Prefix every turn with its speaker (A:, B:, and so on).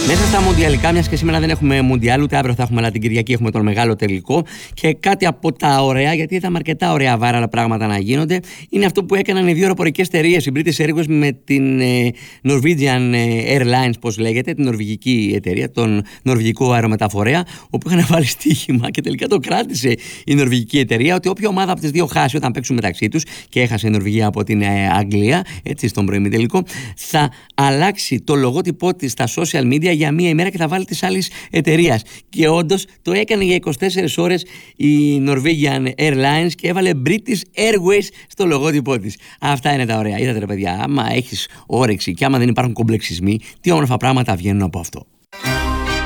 A: Μέσα στα μουντιαλικά, μιας και σήμερα δεν έχουμε μουντιάλ, ούτε αύριο θα έχουμε, αλλά την Κυριακή έχουμε τον μεγάλο τελικό. Και κάτι από τα ωραία, γιατί είδαμε αρκετά ωραία βάραλα πράγματα να γίνονται, είναι αυτό που έκαναν οι δύο αεροπορικές εταιρείες, η British Airways με την Norwegian Airlines, πώς λέγεται, την νορβηγική εταιρεία, τον νορβηγικό αερομεταφορέα, όπου είχαν βάλει στοίχημα και τελικά το κράτησε η νορβηγική εταιρεία, ότι όποια ομάδα από τις δύο χάσει όταν παίξουν μεταξύ τους, και έχασε η Νορβηγία από την Αγγλία, έτσι στον προημιτελικό, θα αλλάξει το λογότυπό της στα social media για μία ημέρα και θα βάλει της άλλης εταιρείας. Και όντως το έκανε για 24 ώρες η Norwegian Airlines και έβαλε British Airways στο λογότυπό της. Αυτά είναι τα ωραία. Είδατε ρε παιδιά, άμα έχεις όρεξη και άμα δεν υπάρχουν κομπλεξισμοί, τι όμορφα πράγματα βγαίνουν από αυτό.